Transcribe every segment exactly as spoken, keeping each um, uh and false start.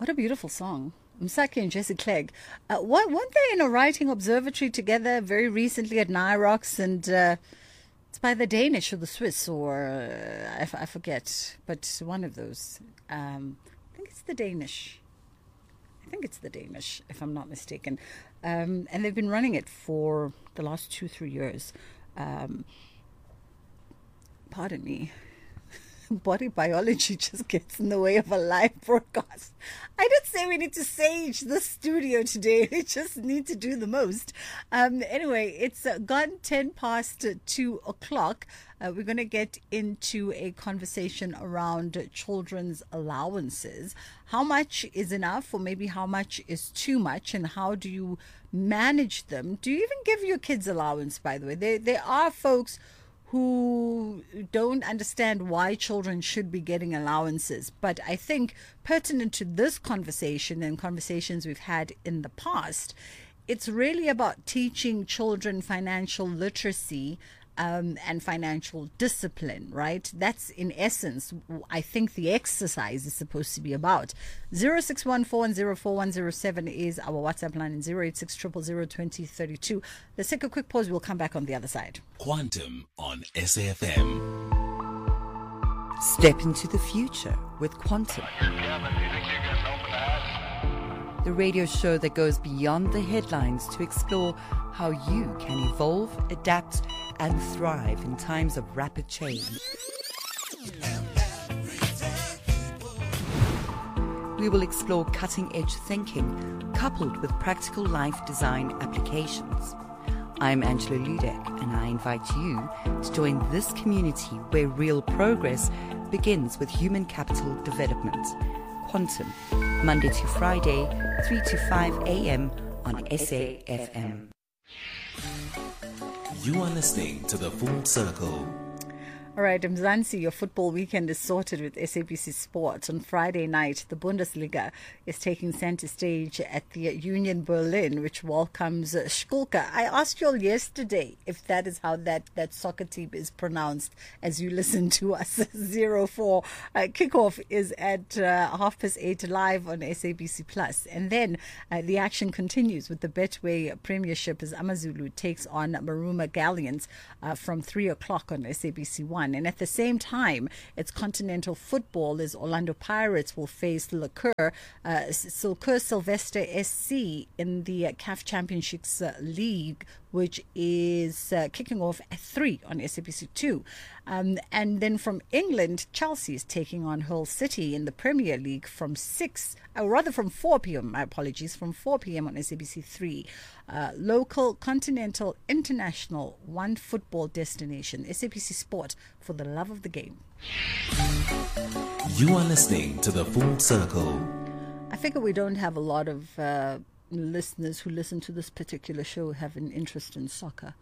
What a beautiful song. Msaki and Jesse Clegg. Uh, what, weren't they in a writing observatory together very recently at Nirox? And uh, it's by the Danish or the Swiss, or uh, I, f- I forget, but one of those. Um, I think it's the Danish. I think it's the Danish, if I'm not mistaken. Um, and they've been running it for the last two, three years. Um, pardon me. Body biology just gets in the way of a live broadcast. I didn't say we need to sage the studio today. We just need to do the most. Um, anyway, it's uh, gone ten past two o'clock. Uh, we're going to get into a conversation around children's allowances. How much is enough, or maybe how much is too much, and how do you manage them? Do you even give your kids allowance, by the way? There, there are folks who don't understand why children should be getting allowances. But I think pertinent to this conversation and conversations we've had in the past, it's really about teaching children financial literacy um, and financial discipline, right? That's in essence, I think the exercise is supposed to be about. zero six one four one zero four one zero seven is our WhatsApp line, and zero eight six zero zero zero two zero three two. Let's take a quick pause. We'll come back on the other side. Quantum on S A F M. Step into the future with Quantum. The radio show that goes beyond the headlines to explore how you can evolve, adapt, and thrive in times of rapid change. We will explore cutting-edge thinking coupled with practical life design applications. I'm Angela Ludek, and I invite you to join this community where real progress begins with human capital development. Quantum, Monday to Friday, three to five a.m. on S A F M. You are listening to The Full Circle. All right, Mzansi, your football weekend is sorted with S A B C Sport. On Friday night, the Bundesliga is taking center stage at the Union Berlin, which welcomes uh, Schkulke. I asked you all yesterday if that is how that, that soccer team is pronounced as you listen to us. zero four. Uh, kickoff is at uh, half past eight live on S A B C Plus. And then uh, the action continues with the Betway Premiership as Amazulu takes on Maruma Galleons uh, from three o'clock on S A B C One. And at the same time, it's continental football as Orlando Pirates will face Liqueur, uh, Silkur Sylvester S C in the uh, C A F Championships uh, League, which is uh, kicking off at three on S A B C two. Um, and then from England, Chelsea is taking on Hull City in the Premier League from six, or rather from four p.m., my apologies, from four p.m. on S A B C three. Uh, local, continental, international, one football destination, S A B C Sport, for the love of the game. You are listening to The Full Circle. I figure we don't have a lot of uh, listeners who listen to this particular show who have an interest in soccer.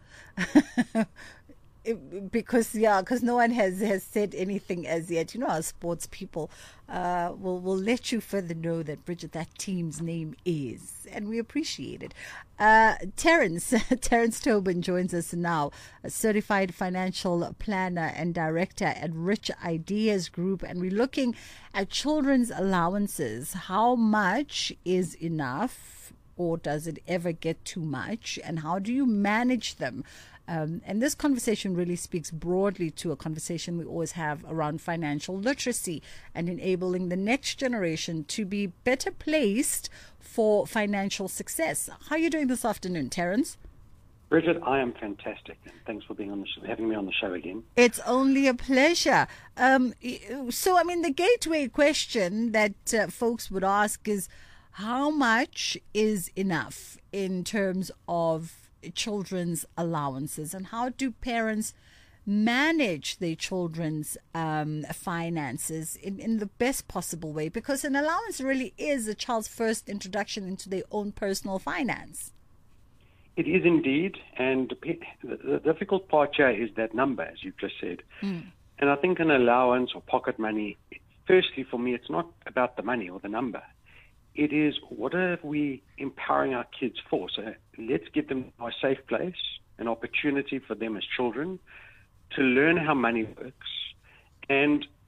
It, because yeah, because no one has, has said anything as yet. You know, our sports people uh, will will let you further know that, Bridget, that team's name is, and we appreciate it. Uh, Terence Terence Tobin joins us now, a certified financial planner and director at Rich Ideas Group, and we're looking at children's allowances. How much is enough, or does it ever get too much, and how do you manage them? Um, and this conversation really speaks broadly to a conversation we always have around financial literacy and enabling the next generation to be better placed for financial success. How are you doing this afternoon, Terence? Bridget, I am fantastic. Thanks for being on the show, having me on the show again. It's only a pleasure. Um, so, I mean, the gateway question that uh, folks would ask is, how much is enough in terms of children's allowances, and how do parents manage their children's um, finances in, in the best possible way? Because an allowance really is a child's first introduction into their own personal finance. It is indeed, and the, the difficult part here is that number, as you've just said. Mm. And I think an allowance or pocket money, firstly for me, it's not about the money or the number. It is, what are we empowering our kids for? So let's give them a safe place, an opportunity for them as children to learn how money works, and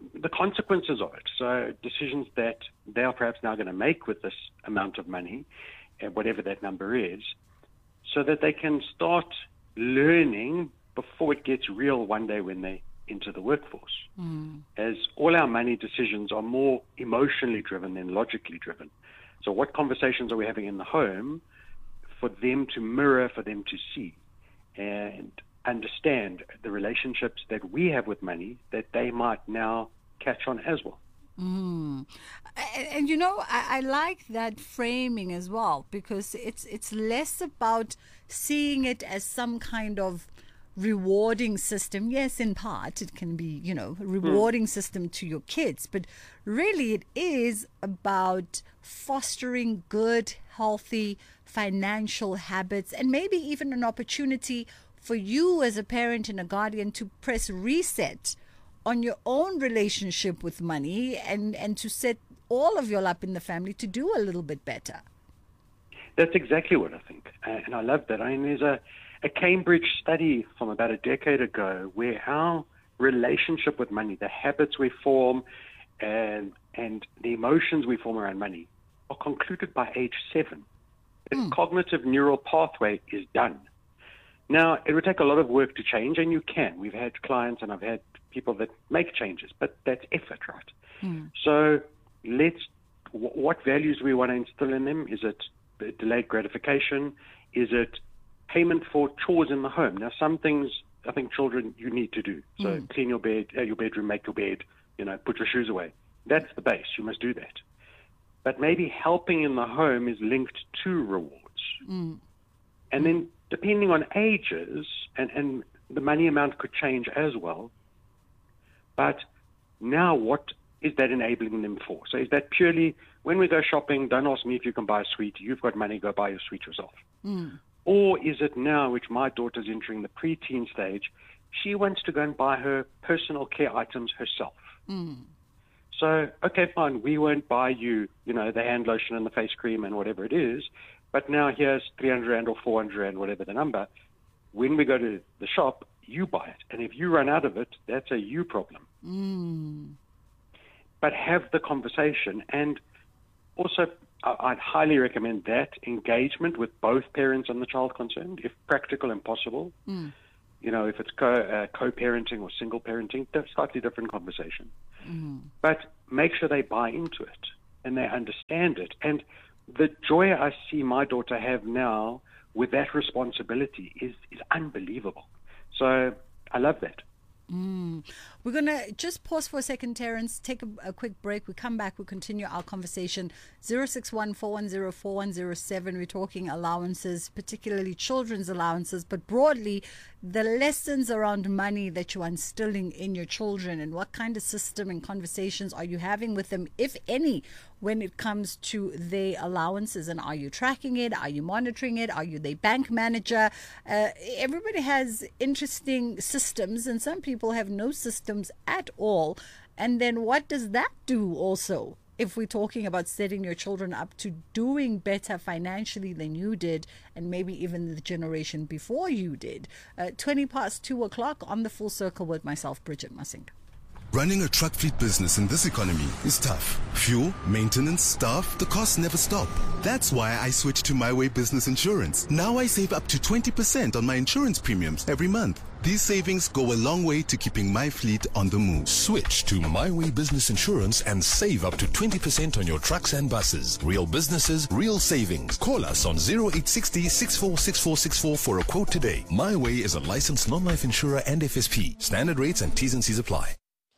the consequences of it. So decisions that they are perhaps now going to make with this amount of money, uh, whatever that number is, so that they can start learning before it gets real one day when they enter the workforce. Mm. As all our money decisions are more emotionally driven than logically driven. So what conversations are we having in the home for them to mirror, for them to see and understand the relationships that we have with money that they might now catch on as well. Mm. And, and you know, I, I like that framing as well, because it's it's less about seeing it as some kind of rewarding system. Yes, in part it can be, you know, a rewarding mm. system to your kids, but really it is about fostering good, healthy financial habits, and maybe even an opportunity for you as a parent and a guardian to press reset on your own relationship with money and, and to set all of y'all up in the family to do a little bit better. That's exactly what I think. Uh, and I love that. I mean, there's a, a Cambridge study from about a decade ago where our relationship with money, the habits we form and, and the emotions we form around money are concluded by age seven. The mm. cognitive neural pathway is done. Now, it would take a lot of work to change, and you can. We've had clients and I've had people that make changes, but that's effort, right? Mm. So let's, w- what values we want to instill in them? Is it delayed gratification? Is it payment for chores in the home? Now, some things I think children, you need to do. So mm. clean your bed, uh, your bedroom, make your bed, you know, put your shoes away. That's the base. You must do that. But maybe helping in the home is linked to rewards. Mm. And then depending on ages, and, and the money amount could change as well, but now what is that enabling them for? So is that purely, when we go shopping, don't ask me if you can buy a sweet, you've got money, go buy your sweet yourself. Mm. Or is it now, which my daughter's entering the preteen stage, she wants to go and buy her personal care items herself. Mm. So, okay, fine, we won't buy you, you know, the hand lotion and the face cream and whatever it is, but now here's three hundred rand or four hundred rand, whatever the number. When we go to the shop, you buy it. And if you run out of it, that's a you problem. Mm. But have the conversation. And also, I'd highly recommend that engagement with both parents and the child concerned, if practical and possible. Mm. You know, if it's co, uh, co-parenting or single parenting, that's a slightly different conversation. Mm. But make sure they buy into it and they understand it. And the joy I see my daughter have now with that responsibility is, is unbelievable. So I love that. Mm. We're going to just pause for a second, Terence, take a, a quick break. We come back, we continue our conversation. zero six one, four one zero, four one zero seven. We're talking allowances, particularly children's allowances, but broadly, the lessons around money that you're instilling in your children, and what kind of system and conversations are you having with them, if any, when it comes to their allowances, and are you tracking it? Are you monitoring it? Are you the bank manager? Uh, everybody has interesting systems, and some people have no systems at all. And then what does that do also, if we're talking about setting your children up to doing better financially than you did, and maybe even the generation before you did? Uh, twenty past two o'clock on the Full Circle with myself, Bridget Masinga. Running a truck fleet business in this economy is tough. Fuel, maintenance, staff, the costs never stop. That's why I switched to MyWay Business Insurance. Now I save up to twenty percent on my insurance premiums every month. These savings go a long way to keeping my fleet on the move. Switch to MyWay Business Insurance and save up to twenty percent on your trucks and buses. Real businesses, real savings. Call us on zero eight six zero, six four six four six four for a quote today. MyWay is a licensed non-life insurer and F S P. Standard rates and T's and C's apply.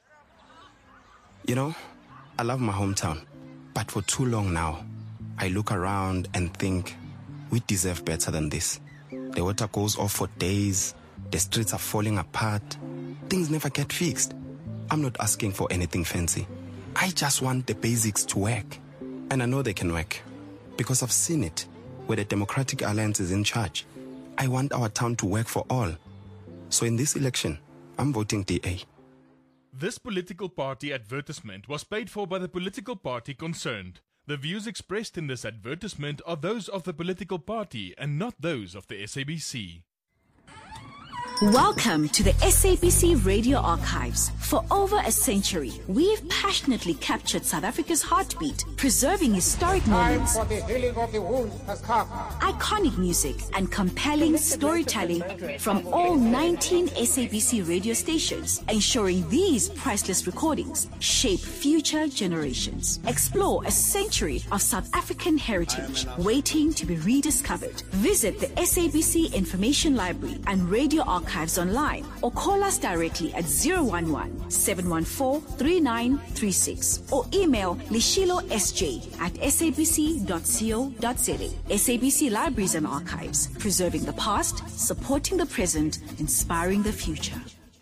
You know, I love my hometown, but for too long now, I look around and think we deserve better than this. The water goes off for days, the streets are falling apart, things never get fixed. I'm not asking for anything fancy. I just want the basics to work. And I know they can work, because I've seen it, where the Democratic Alliance is in charge. I want our town to work for all. So in this election, I'm voting D A. This political party advertisement was paid for by the political party concerned. The views expressed in this advertisement are those of the political party and not those of the S A B C. Welcome to the S A B C Radio Archives. For over a century, we've passionately captured South Africa's heartbeat, preserving historic moments, Time for the healing of the wounds has come. iconic music, and compelling storytelling from all nineteen S A B C radio stations, ensuring these priceless recordings shape future generations. Explore a century of South African heritage waiting to be rediscovered. Visit the S A B C Information Library and Radio Archives online, or call us directly at zero one one, seven one four, three nine three six, or email lishilosj at s a b c dot co dot za. S A B C Libraries and Archives, preserving the past, supporting the present, inspiring the future.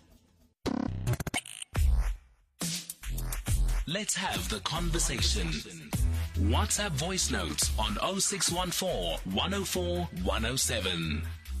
Let's have the conversation. WhatsApp voice notes on oh six one four, one oh four, one oh seven.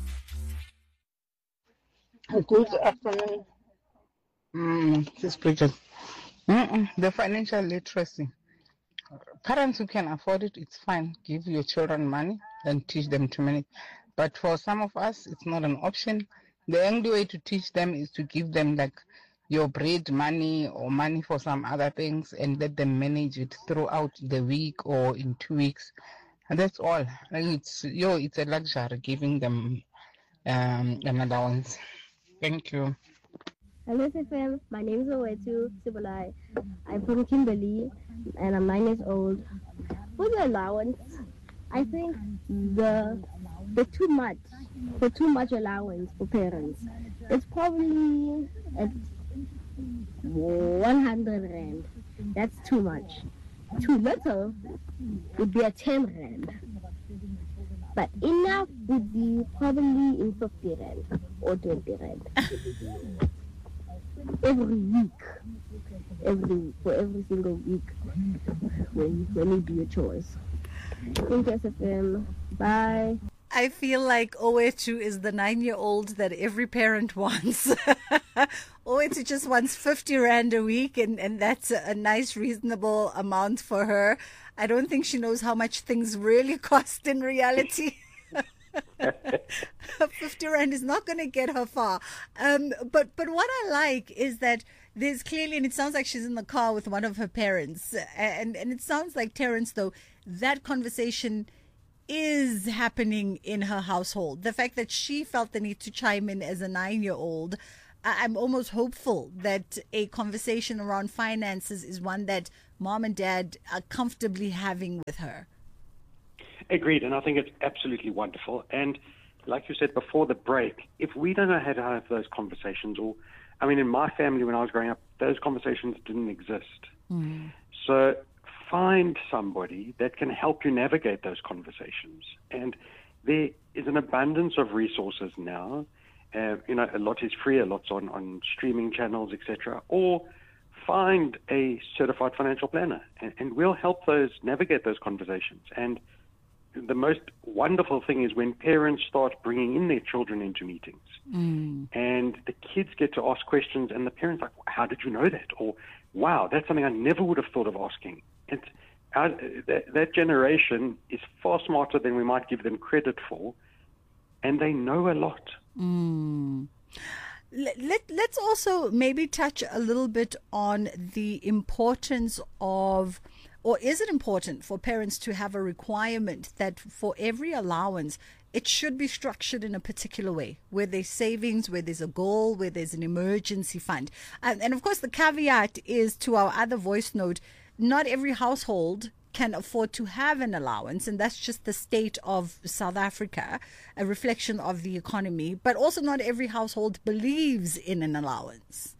Good afternoon. Mm, this is Bridget. Mm-mm, the financial literacy. Parents who can afford it, it's fine. Give your children money and teach them to manage. But for some of us, it's not an option. The only way to teach them is to give them like your bread money or money for some other things and let them manage it throughout the week or in two weeks. And that's all. And it's yo, it's a luxury giving them um, an allowance. Thank you. Hello, S F M. My name is Owetu Sibolai. I'm from Kimberley, and I'm nine years old. For the allowance, I think the the too much, for too much allowance for parents. It's probably at one hundred rand. That's too much. Too little would be at ten rand. But enough would be probably in fifty rand or twenty rand. Every week, every for every single week, when when you do your chores. Thank you, S F M. Bye. I feel like Owetu is the nine-year-old that every parent wants. Owetu just wants fifty rand a week, and, and that's a, a nice, reasonable amount for her. I don't think she knows how much things really cost in reality. fifty rand is not going to get her far. Um, but but what I like is that there's clearly, and it sounds like she's in the car with one of her parents, and, and it sounds like, Terence, though, that conversation is happening in her household. The fact that she felt the need to chime in as a nine-year-old, I'm almost hopeful that a conversation around finances is one that mom and dad are comfortably having with her. Agreed, and I think it's absolutely wonderful. And like you said before the break, if we don't know how to have those conversations, or, I mean, in my family when I was growing up, those conversations didn't exist. Mm. So find somebody that can help you navigate those conversations. And there is an abundance of resources now. Uh, you know, a lot is free, a lot's on, on streaming channels, et cetera. Or find a certified financial planner, and, and we'll help those navigate those conversations. And the most wonderful thing is when parents start bringing in their children into meetings, mm. and the kids get to ask questions, and the parents are like, how did you know that? Or, wow, that's something I never would have thought of asking. It's, uh, that, that generation is far smarter than we might give them credit for, and they know a lot. Mm. Let, let, let's also maybe touch a little bit on the importance of, or is it important for parents to have a requirement that for every allowance, it should be structured in a particular way, where there's savings, where there's a goal, where there's an emergency fund? And, and of course, the caveat is to our other voice note, not every household can afford to have an allowance, and that's just the state of South Africa, a reflection of the economy. But also not every household believes in an allowance.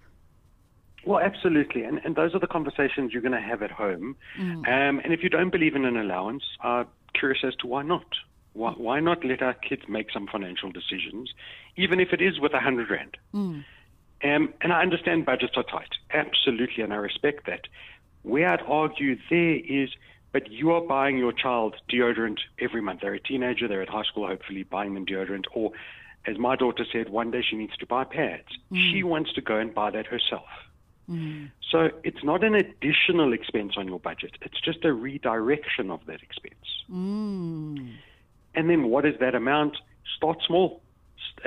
Well, absolutely, and, and those are the conversations you're going to have at home. Mm. Um, and if you don't believe in an allowance, I'm curious as to why not. Why, why not let our kids make some financial decisions, even if it is with a hundred rand? Mm. Um, and I understand budgets are tight, absolutely, and I respect that. Where I'd argue there is, but you are buying your child deodorant every month. They're a teenager, they're at high school, hopefully buying them deodorant. Or, as my daughter said, one day she needs to buy pads. Mm. She wants to go and buy that herself. Mm. So it's not an additional expense on your budget. It's just a redirection of that expense. Mm. And then what is that amount? Start small. And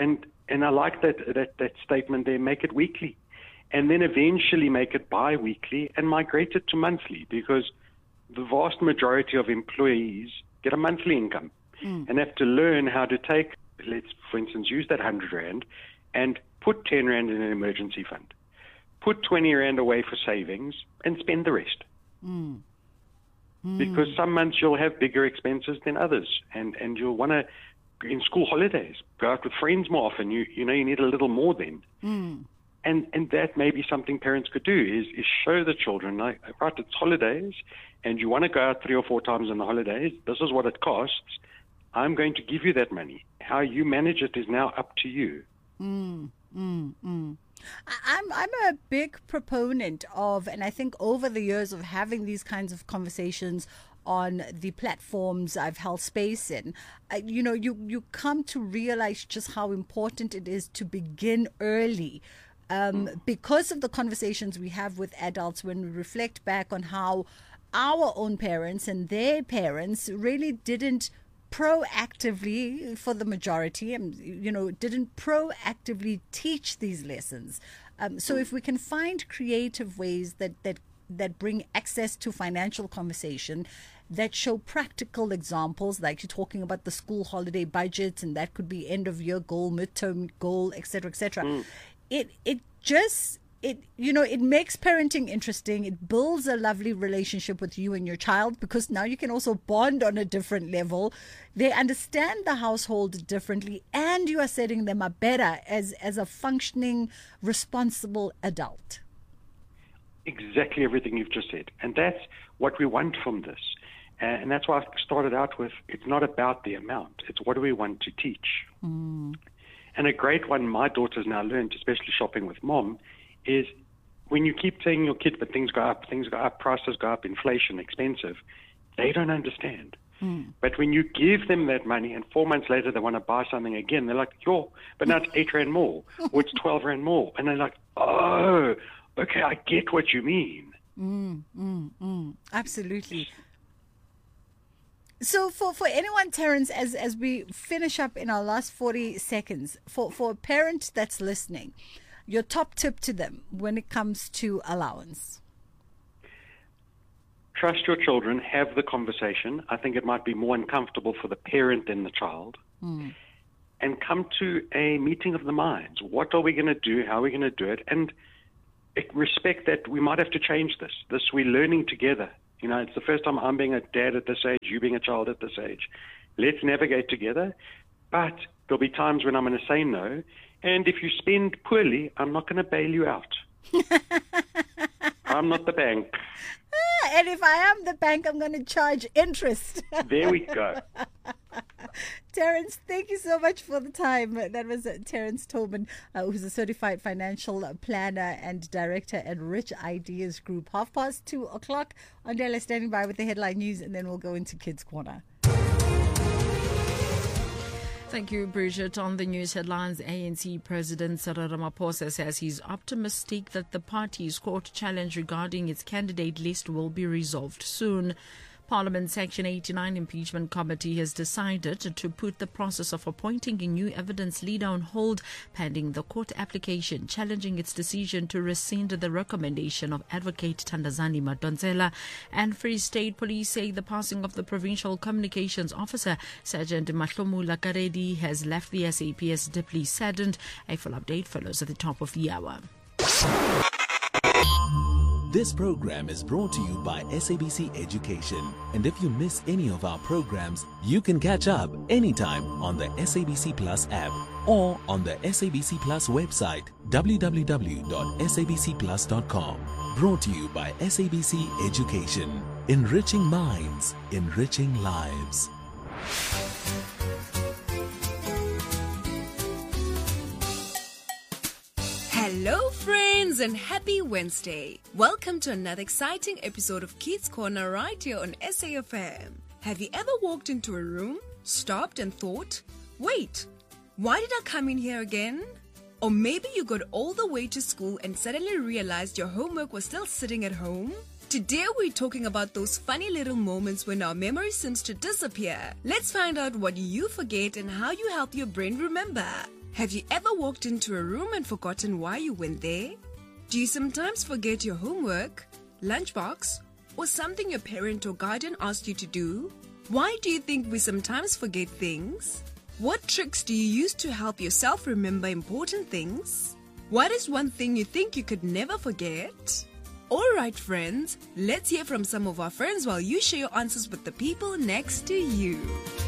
and I like that, that, that statement there, make it weekly. And then eventually make it bi-weekly and migrate it to monthly, because the vast majority of employees get a monthly income mm. and have to learn how to take, let's, for instance, use that one hundred rand and put ten rand in an emergency fund, put twenty rand away for savings, and spend the rest. Mm. Mm. Because some months you'll have bigger expenses than others, and, and you'll want to, in school holidays, go out with friends more often. You, you know, you need a little more then. Mm. And and that may be something parents could do, is, is show the children, like, right, it's holidays, and you want to go out three or four times on the holidays. This is what it costs. I'm going to give you that money. How you manage it is now up to you. Mm, mm, mm. I'm I'm a big proponent of, and I think over the years of having these kinds of conversations on the platforms I've held space in, uh, you know, you, you come to realize just how important it is to begin early. Um, because of the conversations we have with adults when we reflect back on how our own parents and their parents really didn't proactively, for the majority, um, you know, didn't proactively teach these lessons. Um, so if we can find creative ways that, that, that bring access to financial conversation, that show practical examples, like you're talking about the school holiday budgets, and that could be end of year goal, midterm goal, et cetera, et cetera. Mm. It it just it you know it makes parenting interesting. It builds a lovely relationship with you and your child, because now you can also bond on a different level. They understand the household differently, and you are setting them up better as as a functioning, responsible adult. Exactly everything you've just said, and that's what we want from this. And that's why I started out with, it's not about the amount, it's what do we want to teach. Mm. And a great one my daughter's now learned, especially shopping with mom, is when you keep telling your kids that things go up, things go up, prices go up, inflation, expensive, they don't understand. Mm. But when you give them that money and four months later they want to buy something again, they're like, yo, but now it's eight rand more, or it's twelve rand more. And they're like, oh, okay, I get what you mean. Mm, mm, mm. Absolutely. So for, for anyone, Terence, as, as we finish up in our last forty seconds, for, for a parent that's listening, your top tip to them when it comes to allowance? Trust your children, have the conversation. I think it might be more uncomfortable for the parent than the child. Mm. And come to a meeting of the minds. What are we going to do? How are we going to do it? And respect that we might have to change this. This we're learning together. You know, it's the first time I'm being a dad at this age, you being a child at this age. Let's navigate together. But there'll be times when I'm going to say no. And if you spend poorly, I'm not going to bail you out. I'm not the bank. And if I am the bank, I'm going to charge interest. There we go. Terence, thank you so much for the time. That was uh, Terence Tobin, uh, who's a certified financial planner and director at Rich Ideas Group. Half past two o'clock. Andela standing by with the headline news, and then we'll go into Kids Corner. Thank you, Bridget. On the news headlines, A N C President Cyril Ramaphosa says he's optimistic that the party's court challenge regarding its candidate list will be resolved soon. Parliament's Section eighty-nine Impeachment Committee has decided to put the process of appointing a new evidence leader on hold pending the court application challenging its decision to rescind the recommendation of Advocate Thandazani Madonsela. And Free State Police say the passing of the Provincial Communications Officer, Sergeant Mahlomu Lakaredi, has left the S A P S deeply saddened. A full update follows at the top of the hour. This program is brought to you by S A B C Education. And if you miss any of our programs, you can catch up anytime on the S A B C Plus app or on the S A B C Plus website, w w w dot s a b c plus dot com. Brought to you by S A B C Education. Enriching minds, enriching lives. Hello friends and happy Wednesday. Welcome to another exciting episode of Kids Corner right here on S A F M. Have you ever walked into a room, stopped and thought, wait, why did I come in here again? Or maybe you got all the way to school and suddenly realized your homework was still sitting at home? Today we're talking about those funny little moments when our memory seems to disappear. Let's find out what you forget and how you help your brain remember. Have you ever walked into a room and forgotten why you went there? Do you sometimes forget your homework, lunchbox, or something your parent or guardian asked you to do? Why do you think we sometimes forget things? What tricks do you use to help yourself remember important things? What is one thing you think you could never forget? Alright friends, let's hear from some of our friends while you share your answers with the people next to you.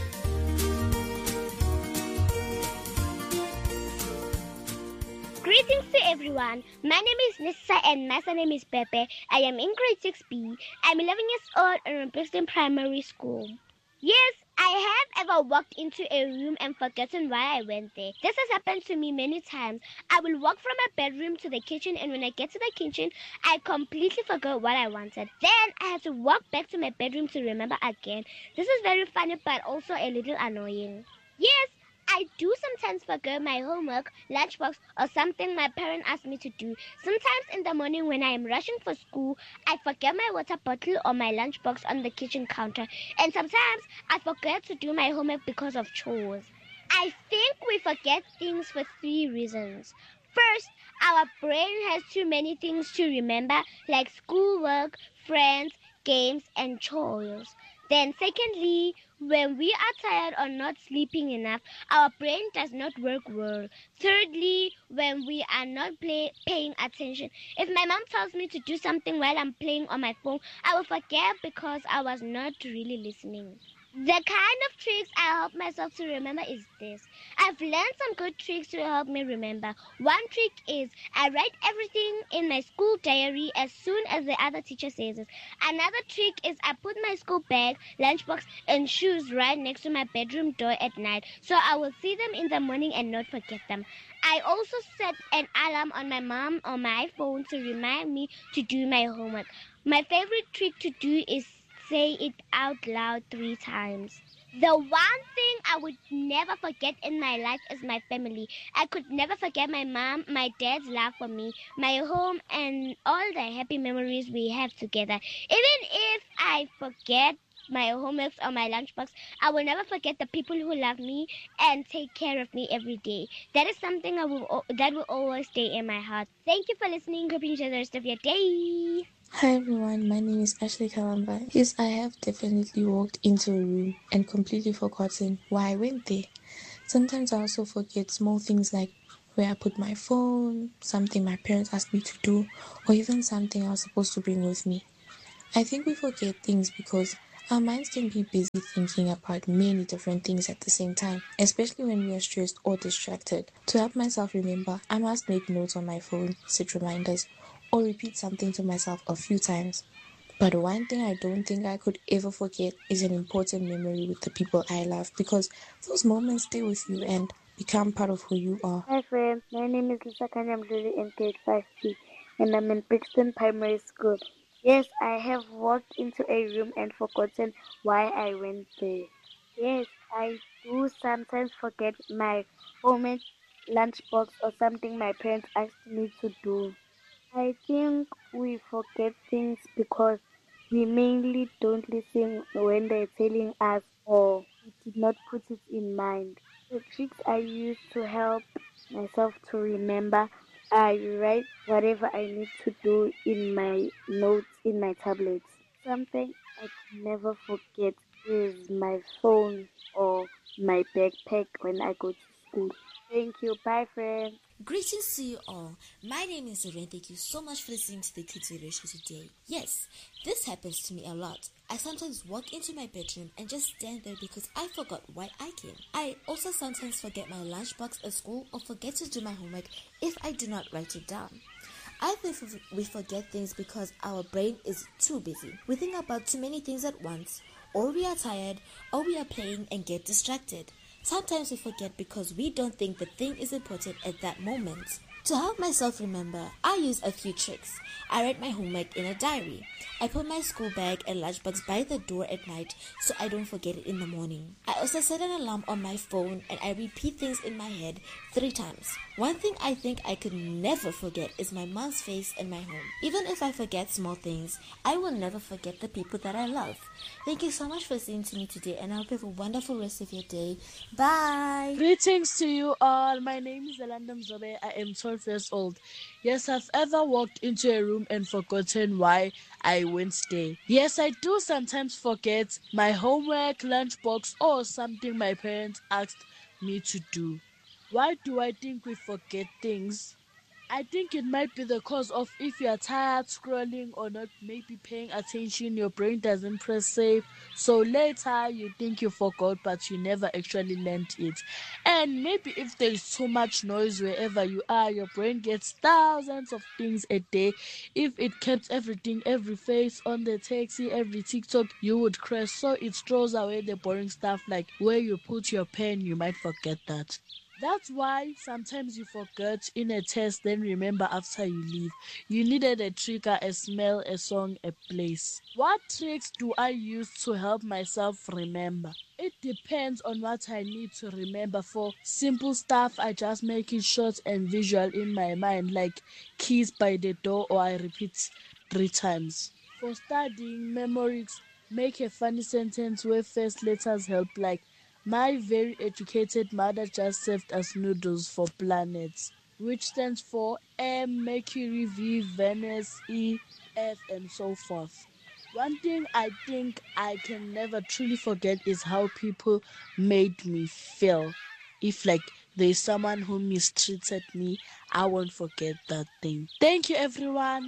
Greetings to everyone. My name is Nissa and my name is Pepe. I am in grade six B. I'm eleven years old and I'm in Brixton Primary School. Yes, I have ever walked into a room and forgotten why I went there. This has happened to me many times. I will walk from my bedroom to the kitchen, and when I get to the kitchen, I completely forgot what I wanted. Then I had to walk back to my bedroom to remember again. This is very funny but also a little annoying. Yes, I do sometimes forget my homework, lunchbox, or something my parent asked me to do. Sometimes in the morning when I am rushing for school, I forget my water bottle or my lunchbox on the kitchen counter. And sometimes I forget to do my homework because of chores. I think we forget things for three reasons. First, our brain has too many things to remember, like schoolwork, friends, games, and chores. Then secondly, when we are tired or not sleeping enough, our brain does not work well. Thirdly, when we are not play, paying attention. If my mom tells me to do something while I'm playing on my phone, I will forget because I was not really listening. The kind of tricks I help myself to remember is this. I've learned some good tricks to help me remember. One trick is I write everything in my school diary as soon as the other teacher says it. Another trick is I put my school bag, lunchbox, and shoes right next to my bedroom door at night, so I will see them in the morning and not forget them. I also set an alarm on my mom or my phone to remind me to do my homework. My favorite trick to do is say it out loud three times. The one thing I would never forget in my life is my family. I could never forget my mom, my dad's love for me, my home, and all the happy memories we have together. Even if I forget my homeworks or my lunchbox, I will never forget the people who love me and take care of me every day. That is something I will that will always stay in my heart. Thank you for listening. Hope you enjoy the rest of your day. Hi everyone, my name is Ashley Kalamba. Yes, I have definitely walked into a room and completely forgotten why I went there. Sometimes I also forget small things like where I put my phone, something my parents asked me to do, or even something I was supposed to bring with me. I think we forget things because our minds can be busy thinking about many different things at the same time, especially when we are stressed or distracted. To help myself remember, I must make notes on my phone, set reminders, or repeat something to myself a few times. But one thing I don't think I could ever forget is an important memory with the people I love, because those moments stay with you and become part of who you are. Hi friends, my name is Lisa Kanyamduli in grade five B and I'm in Brixton Primary School. Yes, I have walked into a room and forgotten why I went there. Yes, I do sometimes forget my homemade lunchbox or something my parents asked me to do. I think we forget things because we mainly don't listen when they're telling us, or we did not put it in mind. The tricks I use to help myself to remember, I write whatever I need to do in my notes in my tablets. Something I can never forget is my phone or my backpack when I go to school. Thank you. Bye, friends. Greetings to you all. My name is Irene. Thank you so much for listening to the Kids Radio Show today. Yes, this happens to me a lot. I sometimes walk into my bedroom and just stand there because I forgot why I came. I also sometimes forget my lunchbox at school or forget to do my homework if I do not write it down. I think we forget things because our brain is too busy. We think about too many things at once, or we are tired, or we are playing and get distracted. Sometimes we forget because we don't think the thing is important at that moment. To help myself remember, I use a few tricks. I write my homework in a diary. I put my school bag and lunchbox by the door at night so I don't forget it in the morning. I also set an alarm on my phone and I repeat things in my head three times. One thing I think I could never forget is my mom's face in my home. Even if I forget small things, I will never forget the people that I love. Thank you so much for listening to me today, and I hope you have a wonderful rest of your day. Bye! Greetings to you all. My name is Elanda Mzobe. I am twelve years old. Yes, I've ever walked into a room and forgotten why I went there. Yes, I do sometimes forget my homework, lunchbox, or something my parents asked me to do. Why do I think we forget things? I think it might be the cause of if you are tired, scrolling, or not maybe paying attention, your brain doesn't press save. So later you think you forgot, but you never actually learned it. And maybe if there is too much noise wherever you are, your brain gets thousands of things a day. If it kept everything, every face on the taxi, every TikTok, you would crash. So it throws away the boring stuff like where you put your pen, you might forget that. That's why sometimes you forget in a test, then remember after you leave. You needed a trigger, a smell, a song, a place. What tricks do I use to help myself remember? It depends on what I need to remember. For simple stuff, I just make it short and visual in my mind, like keys by the door, or I repeat three times. For studying, memories, make a funny sentence where first letters help, like my very educated mother just served us noodles for planets, which stands for M, Mercury, V, Venus, E, F, and so forth. One thing I think I can never truly forget is how people made me feel. If like there's someone who mistreated me, I won't forget that thing. Thank you, everyone.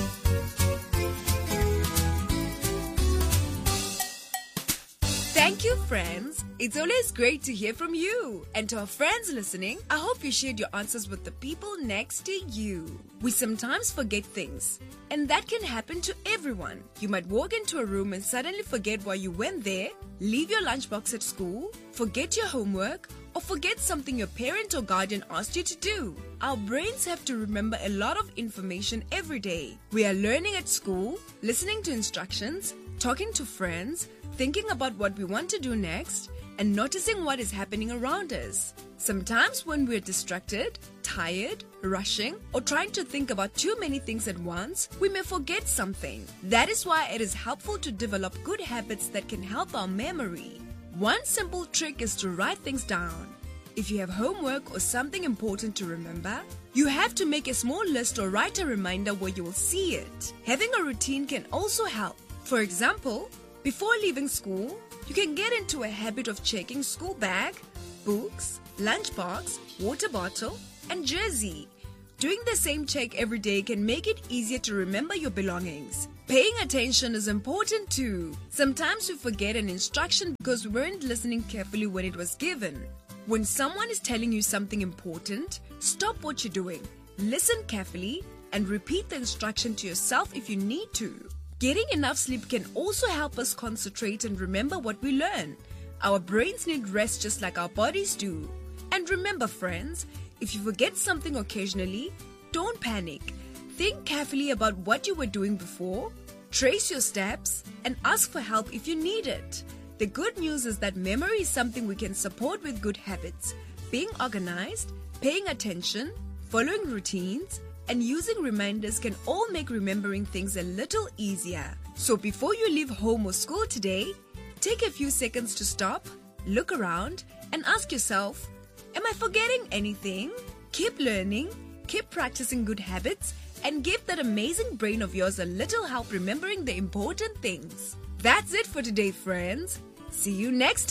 Thank you, friends. It's always great to hear from you. And to our friends listening, I hope you shared your answers with the people next to you. We sometimes forget things, and that can happen to everyone. You might walk into a room and suddenly forget why you went there, leave your lunchbox at school, forget your homework, or forget something your parent or guardian asked you to do. Our brains have to remember a lot of information every day. We are learning at school, listening to instructions, talking to friends, thinking about what we want to do next, and noticing what is happening around us. Sometimes when we're distracted, tired, rushing, or trying to think about too many things at once, we may forget something. That is why it is helpful to develop good habits that can help our memory. One simple trick is to write things down. If you have homework or something important to remember, you have to make a small list or write a reminder where you will see it. Having a routine can also help. For example, before leaving school, you can get into a habit of checking school bag, books, lunchbox, water bottle, and jersey. Doing the same check every day can make it easier to remember your belongings. Paying attention is important too. Sometimes we forget an instruction because we weren't listening carefully when it was given. When someone is telling you something important, stop what you're doing, listen carefully, and repeat the instruction to yourself if you need to. Getting enough sleep can also help us concentrate and remember what we learn. Our brains need rest just like our bodies do. And remember, friends, if you forget something occasionally, don't panic. Think carefully about what you were doing before, trace your steps, and ask for help if you need it. The good news is that memory is something we can support with good habits. Being organized, paying attention, following routines, and using reminders can all make remembering things a little easier. So before you leave home or school today, take a few seconds to stop, look around, and ask yourself, am I forgetting anything? Keep learning, keep practicing good habits, and give that amazing brain of yours a little help remembering the important things. That's it for today, friends. See you next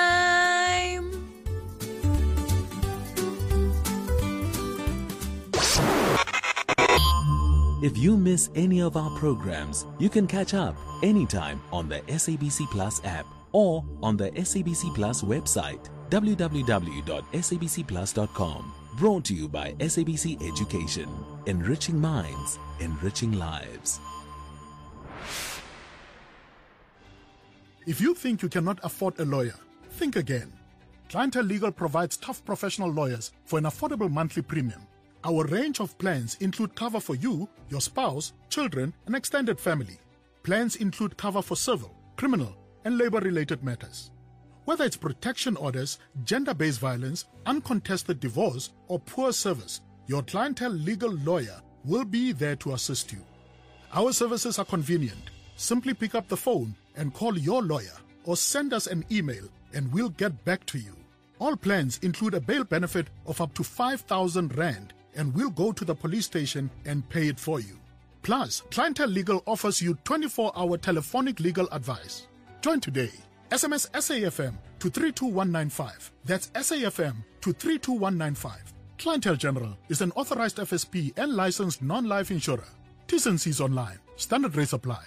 time! If you miss any of our programs, you can catch up anytime on the S A B C Plus app or on the S A B C Plus website, w w w dot s a b c plus dot com. Brought to you by S A B C Education. Enriching minds, enriching lives. If you think you cannot afford a lawyer, think again. Clientele Legal provides tough professional lawyers for an affordable monthly premium. Our range of plans include cover for you, your spouse, children, and extended family. Plans include cover for civil, criminal, and labor-related matters. Whether it's protection orders, gender-based violence, uncontested divorce, or poor service, your clientele legal lawyer will be there to assist you. Our services are convenient. Simply pick up the phone and call your lawyer or send us an email and we'll get back to you. All plans include a bail benefit of up to five thousand rand and we'll go to the police station and pay it for you. Plus, Clientele Legal offers you twenty-four hour telephonic legal advice. Join today. S M S S A F M to three two one nine five. That's S A F M to three two one nine five. Clientele General is an authorized F S P and licensed non-life insurer. T's and C's online. Standard rates apply.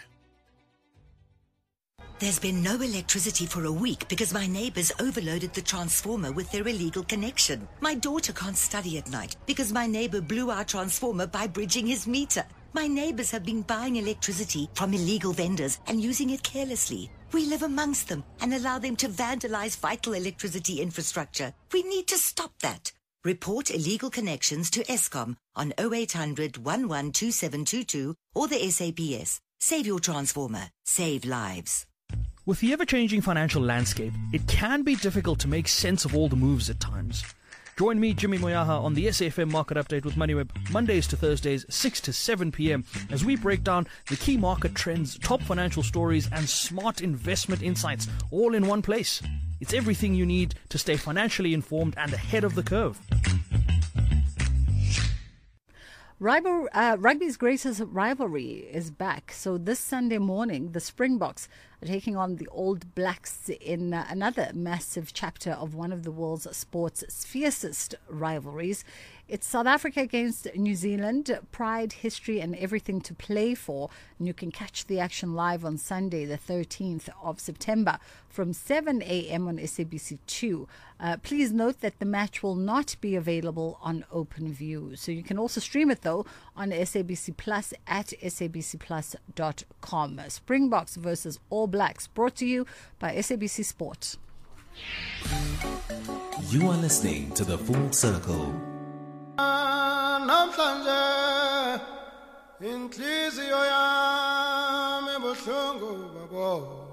There's been no electricity for a week because my neighbors overloaded the transformer with their illegal connection. My daughter can't study at night because my neighbor blew our transformer by bridging his meter. My neighbors have been buying electricity from illegal vendors and using it carelessly. We live amongst them and allow them to vandalize vital electricity infrastructure. We need to stop that. Report illegal connections to Eskom on oh eight hundred, one one two seven two two or the S A P S. Save your transformer. Save lives. With the ever-changing financial landscape, it can be difficult to make sense of all the moves at times. Join me, Jimmy Moyaha, on the S A F M Market Update with MoneyWeb, Mondays to Thursdays, six to seven p.m, as we break down the key market trends, top financial stories, and smart investment insights, all in one place. It's everything you need to stay financially informed and ahead of the curve. Rival, uh, rugby's greatest rivalry is back. So this Sunday morning, the Springboks are taking on the All Blacks in uh, another massive chapter of one of the world's sport's fiercest rivalries. It's South Africa against New Zealand, pride, history, and everything to play for. And you can catch the action live on Sunday, the thirteenth of September, from seven a.m. on S A B C two. Uh, please note that the match will not be available on OpenView. So you can also stream it, though, on S A B C Plus at S A B C plus dot com. Springboks versus All Blacks, brought to you by S A B C Sport. You are listening to The Full Circle. Namhlanje inhliziyo yami ebuhlungu babo